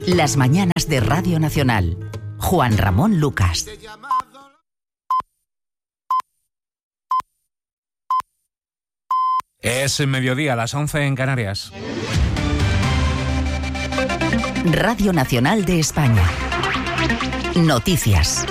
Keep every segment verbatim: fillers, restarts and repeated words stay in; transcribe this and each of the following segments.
Las mañanas de Radio Nacional. Juan Ramón Lucas. Es mediodía, a las once en Canarias. Radio Nacional de España. Noticias.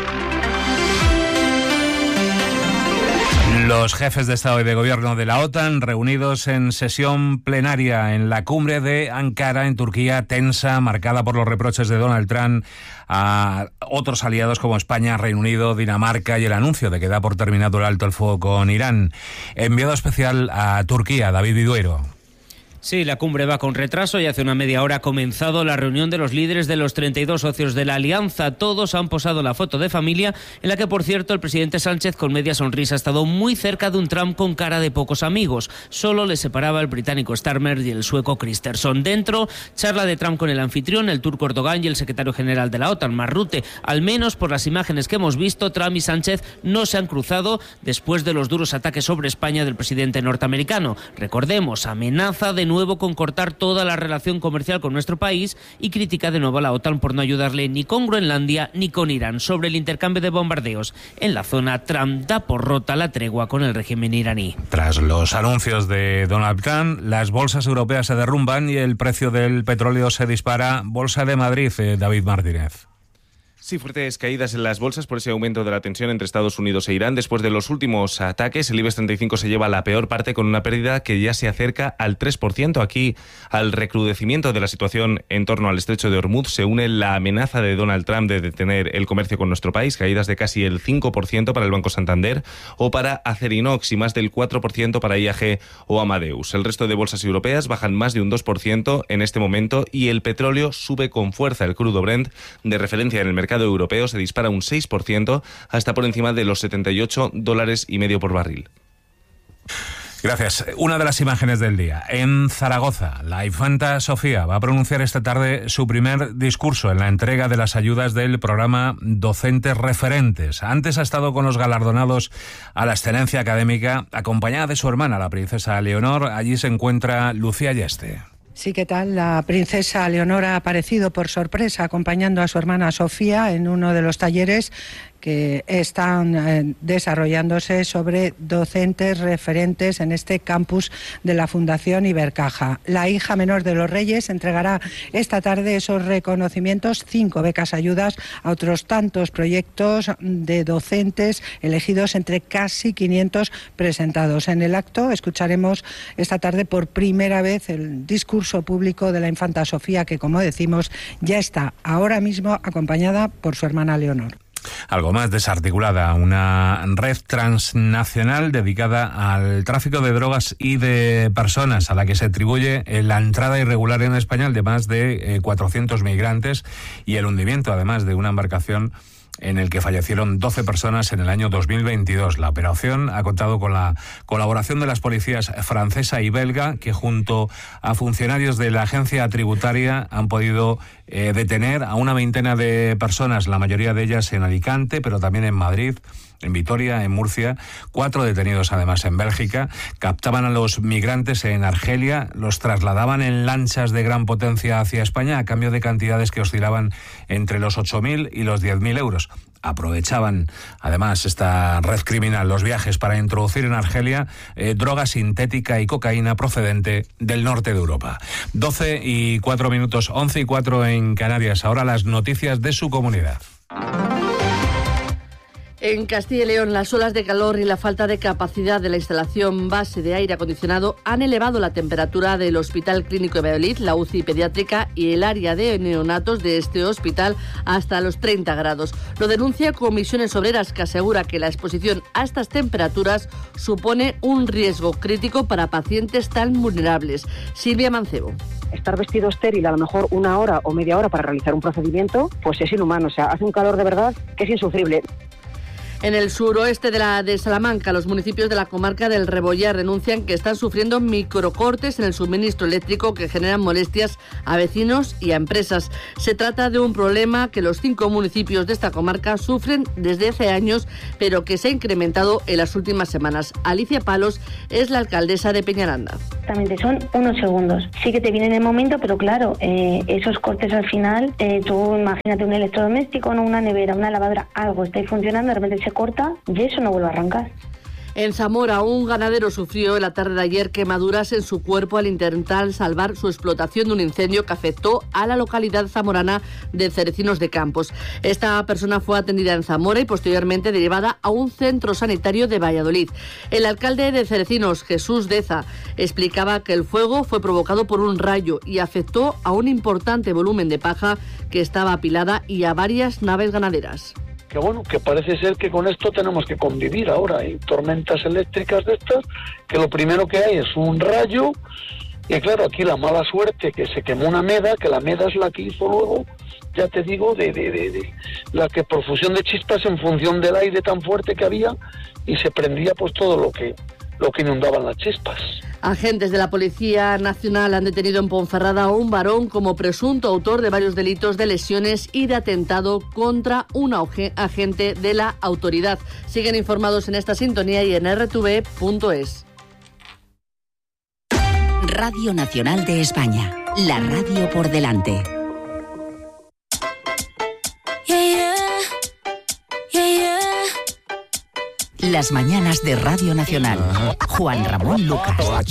Los jefes de Estado y de Gobierno de la OTAN reunidos en sesión plenaria en la cumbre de Ankara, en Turquía, tensa, marcada por los reproches de Donald Trump a otros aliados como España, Reino Unido, Dinamarca y el anuncio de que da por terminado el alto el fuego con Irán. Enviado especial a Turquía, David Viduero. Sí, la cumbre va con retraso y hace una media hora ha comenzado la reunión de los líderes de los treinta y dos socios de la alianza. Todos han posado la foto de familia, en la que, por cierto, el presidente Sánchez, con media sonrisa, ha estado muy cerca de un Trump con cara de pocos amigos. Solo le separaba el británico Starmer y el sueco Kristersson. Dentro, charla de Trump con el anfitrión, el turco Erdogan y el secretario general de la OTAN, Mark Rutte. Al menos por las imágenes que hemos visto, Trump y Sánchez no se han cruzado después de los duros ataques sobre España del presidente norteamericano. Recordemos, amenaza de nuevo con cortar toda la relación comercial con nuestro país y critica de nuevo a la OTAN por no ayudarle ni con Groenlandia ni con Irán. Sobre el intercambio de bombardeos en la zona, Trump da por rota la tregua con el régimen iraní. Tras los anuncios de Donald Trump, las bolsas europeas se derrumban y el precio del petróleo se dispara. Bolsa de Madrid, eh, David Martínez. Sí, fuertes caídas en las bolsas por ese aumento de la tensión entre Estados Unidos e Irán. Después de los últimos ataques, el IBEX treinta y cinco se lleva la peor parte con una pérdida que ya se acerca al tres por ciento. Aquí, al recrudecimiento de la situación en torno al estrecho de Hormuz, se une la amenaza de Donald Trump de detener el comercio con nuestro país, caídas de casi el cinco por ciento para el Banco Santander o para Acerinox y más del cuatro por ciento para I A G o Amadeus. El resto de bolsas europeas bajan más de un dos por ciento en este momento y el petróleo sube con fuerza. El crudo Brent, de referencia en el mercado europeo, se dispara un seis por ciento hasta por encima de los setenta y ocho dólares y medio por barril. Gracias. Una de las imágenes del día. En Zaragoza, la infanta Sofía va a pronunciar esta tarde su primer discurso en la entrega de las ayudas del programa Docentes Referentes. Antes ha estado con los galardonados a la excelencia académica, acompañada de su hermana, la princesa Leonor. Allí se encuentra Lucía Yeste. Sí, ¿qué tal? La princesa Leonor ha aparecido por sorpresa acompañando a su hermana Sofía en uno de los talleres que están eh, desarrollándose sobre docentes referentes en este campus de la Fundación Ibercaja. La hija menor de los Reyes entregará esta tarde esos reconocimientos, cinco becas ayudas a otros tantos proyectos de docentes elegidos entre casi quinientos presentados. En el acto escucharemos esta tarde por primera vez el discurso público de la infanta Sofía, que, como decimos, ya está ahora mismo acompañada por su hermana Leonor. Algo más desarticulada, una red transnacional dedicada al tráfico de drogas y de personas, a la que se atribuye la entrada irregular en España de más de cuatrocientos migrantes y el hundimiento, además, de una embarcación en el que fallecieron doce personas en el año dos mil veintidós. La operación ha contado con la colaboración de las policías francesa y belga, que junto a funcionarios de la agencia tributaria han podido eh, detener a una veintena de personas, la mayoría de ellas en Alicante, pero también en Madrid, en Vitoria, en Murcia. Cuatro detenidos además en Bélgica. Captaban a los migrantes en Argelia, los trasladaban en lanchas de gran potencia hacia España a cambio de cantidades que oscilaban entre los ocho mil y los diez mil euros. Aprovechaban además esta red criminal los viajes para introducir en Argelia eh, droga sintética y cocaína procedente del norte de Europa. doce y cuatro minutos, once y cuatro en Canarias. Ahora las noticias de su comunidad. En Castilla y León, las olas de calor y la falta de capacidad de la instalación base de aire acondicionado han elevado la temperatura del Hospital Clínico de Valladolid, la U C I pediátrica y el área de neonatos de este hospital hasta los treinta grados. Lo denuncia Comisiones Obreras, que asegura que la exposición a estas temperaturas supone un riesgo crítico para pacientes tan vulnerables. Silvia Mancebo. Estar vestido estéril a lo mejor una hora o media hora para realizar un procedimiento, pues es inhumano. O sea, hace un calor de verdad que es insufrible. En el suroeste de, la, de Salamanca, los municipios de la comarca del Rebollar denuncian que están sufriendo microcortes en el suministro eléctrico que generan molestias a vecinos y a empresas. Se trata de un problema que los cinco municipios de esta comarca sufren desde hace años, pero que se ha incrementado en las últimas semanas. Alicia Palos es la alcaldesa de Peñaranda. Exactamente, son unos segundos. Sí que te viene en el momento, pero claro, eh, esos cortes al final, eh, tú imagínate un electrodoméstico, no una nevera, una lavadora, algo está ahí funcionando, de repente se corta y eso no vuelve a arrancar. En Zamora, un ganadero sufrió en la tarde de ayer quemaduras en su cuerpo al intentar salvar su explotación de un incendio que afectó a la localidad zamorana de Cerecinos de Campos. Esta persona fue atendida en Zamora y posteriormente derivada a un centro sanitario de Valladolid. El alcalde de Cerecinos, Jesús Deza, explicaba que el fuego fue provocado por un rayo y afectó a un importante volumen de paja que estaba apilada y a varias naves ganaderas. Que bueno, que parece ser que con esto tenemos que convivir ahora. Hay tormentas eléctricas de estas, que lo primero que hay es un rayo, y claro, aquí la mala suerte que se quemó una meda, que la meda es la que hizo luego, ya te digo, de, de, de, de la que profusión de chispas en función del aire tan fuerte que había, y se prendía pues todo lo que, lo que inundaban las chispas. Agentes de la Policía Nacional han detenido en Ponferrada a un varón como presunto autor de varios delitos de lesiones y de atentado contra un agente de la autoridad. Siguen informados en esta sintonía y en erre te ve punto es. Radio Nacional de España, la radio por delante. Yeah, yeah, yeah, yeah. Las mañanas de Radio Nacional. Juan Ramón Lucas.